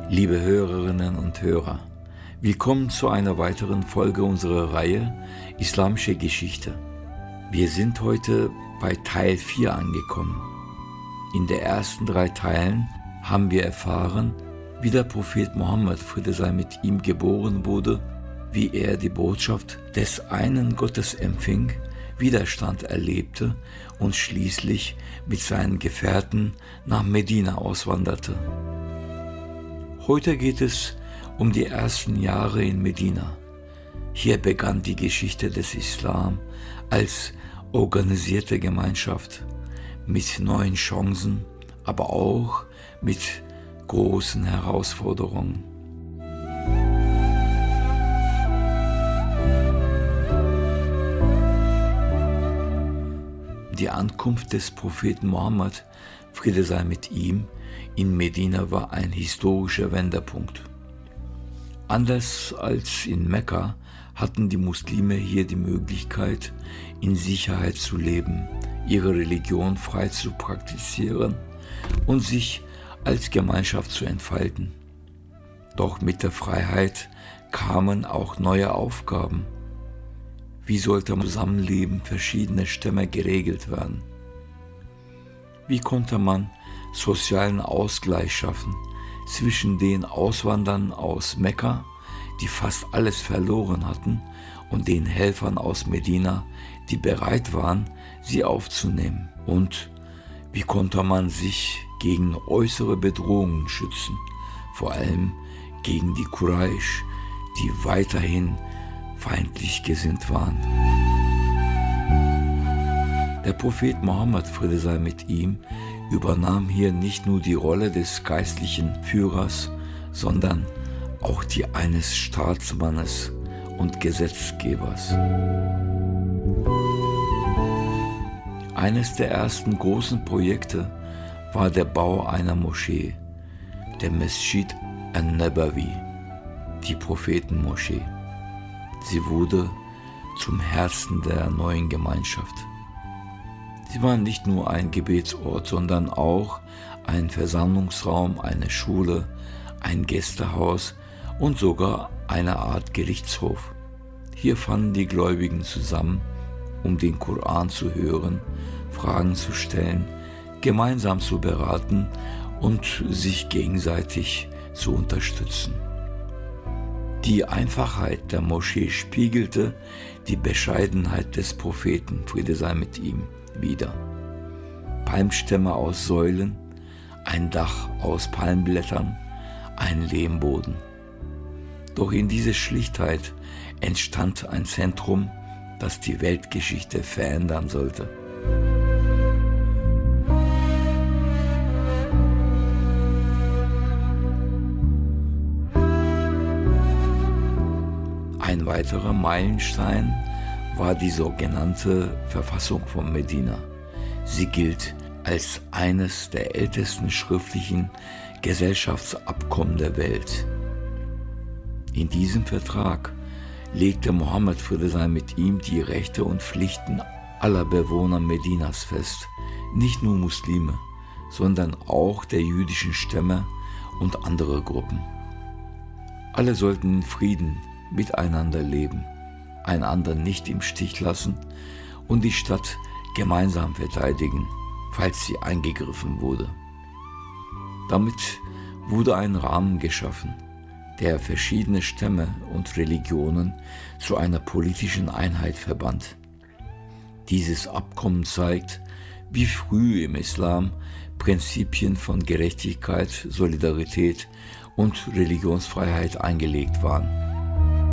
Liebe Hörerinnen und Hörer, willkommen zu einer weiteren Folge unserer Reihe Islamische Geschichte. Wir sind heute bei Teil 4 angekommen. In den ersten 3 Teilen haben wir erfahren, wie der Prophet Mohammed, Friede sei mit ihm, geboren wurde, wie er die Botschaft des einen Gottes empfing, Widerstand erlebte und schließlich mit seinen Gefährten nach Medina auswanderte. Heute geht es um die ersten Jahre in Medina. Hier begann die Geschichte des Islam als organisierte Gemeinschaft mit neuen Chancen, aber auch mit großen Herausforderungen. Die Ankunft des Propheten Mohammed, Friede sei mit ihm, in Medina war ein historischer Wendepunkt. Anders als in Mekka hatten die Muslime hier die Möglichkeit, in Sicherheit zu leben, ihre Religion frei zu praktizieren und sich als Gemeinschaft zu entfalten. Doch mit der Freiheit kamen auch neue Aufgaben. Wie sollte im Zusammenleben verschiedener Stämme geregelt werden? Wie konnte man sozialen Ausgleich schaffen zwischen den Auswanderern aus Mekka, die fast alles verloren hatten, und den Helfern aus Medina, die bereit waren, sie aufzunehmen? Und wie konnte man sich gegen äußere Bedrohungen schützen, vor allem gegen die Quraysh, die weiterhin feindlich gesinnt waren? Der Prophet Mohammed, Friede sei mit ihm, übernahm hier nicht nur die Rolle des geistlichen Führers, sondern auch die eines Staatsmannes und Gesetzgebers. Eines der ersten großen Projekte war der Bau einer Moschee, der Mesjid an-Nabawi, die Prophetenmoschee. Sie wurde zum Herzen der neuen Gemeinschaft. Sie war nicht nur ein Gebetsort, sondern auch ein Versammlungsraum, eine Schule, ein Gästehaus und sogar eine Art Gerichtshof. Hier fanden die Gläubigen zusammen, um den Koran zu hören, Fragen zu stellen, gemeinsam zu beraten und sich gegenseitig zu unterstützen. Die Einfachheit der Moschee spiegelte die Bescheidenheit des Propheten, Friede sei mit ihm, wider. Palmstämme aus Säulen, ein Dach aus Palmblättern, ein Lehmboden. Doch in dieser Schlichtheit entstand ein Zentrum, das die Weltgeschichte verändern sollte. Ein weiterer Meilenstein war die sogenannte Verfassung von Medina. Sie gilt als eines der ältesten schriftlichen Gesellschaftsabkommen der Welt. In diesem Vertrag legte Mohammed, Friede sei mit ihm, die Rechte und Pflichten aller Bewohner Medinas fest, nicht nur Muslime, sondern auch der jüdischen Stämme und andere Gruppen. Alle sollten in Frieden miteinander leben, einander nicht im Stich lassen und die Stadt gemeinsam verteidigen, falls sie angegriffen wurde. Damit wurde ein Rahmen geschaffen, der verschiedene Stämme und Religionen zu einer politischen Einheit verband. Dieses Abkommen zeigt, wie früh im Islam Prinzipien von Gerechtigkeit, Solidarität und Religionsfreiheit eingelegt waren.